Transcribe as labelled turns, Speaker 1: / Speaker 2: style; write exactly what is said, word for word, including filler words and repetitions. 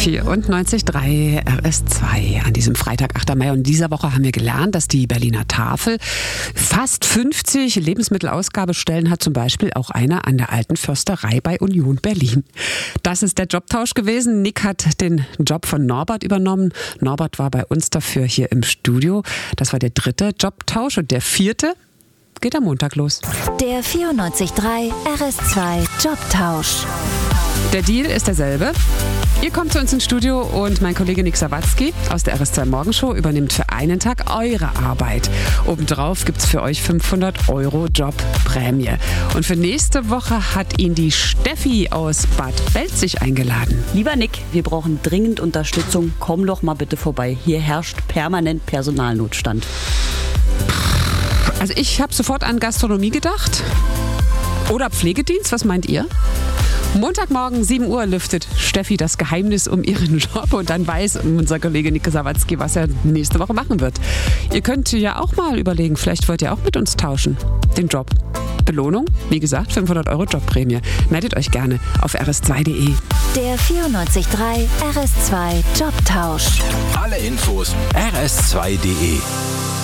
Speaker 1: vierundneunzig Komma drei R S zwei an diesem Freitag, achter Mai. Und in dieser Woche haben wir gelernt, dass die Berliner Tafel fast fünfzig Lebensmittelausgabestellen hat, zum Beispiel auch eine an der Alten Försterei bei Union Berlin. Das ist der Jobtausch gewesen. Nick hat den Job von Norbert übernommen. Norbert war bei uns dafür hier im Studio. Das war der dritte Jobtausch und der vierte geht am Montag los.
Speaker 2: Der vierundneunzig Komma drei R S zwei Jobtausch.
Speaker 1: Der Deal ist derselbe. Ihr kommt zu uns ins Studio und mein Kollege Nick Sawatzki aus der R S zwei Morgenshow übernimmt für einen Tag eure Arbeit. Obendrauf gibt es für euch fünfhundert Euro Jobprämie. Und für nächste Woche hat ihn die Steffi aus Bad Belzig eingeladen.
Speaker 3: Lieber Nick, wir brauchen dringend Unterstützung. Komm doch mal bitte vorbei. Hier herrscht permanent Personalnotstand.
Speaker 1: Also ich habe sofort an Gastronomie gedacht. Oder Pflegedienst, was meint ihr? Montagmorgen, sieben Uhr, lüftet Steffi das Geheimnis um ihren Job und dann weiß unser Kollege Nick Sawatzki, was er nächste Woche machen wird. Ihr könnt ja auch mal überlegen, vielleicht wollt ihr auch mit uns tauschen, den Job. Belohnung, wie gesagt, fünfhundert Euro Jobprämie. Meldet euch gerne auf r s zwei punkt de.
Speaker 2: Der vierundneunzig Komma drei R S zwei Jobtausch.
Speaker 4: Alle Infos r s zwei punkt de.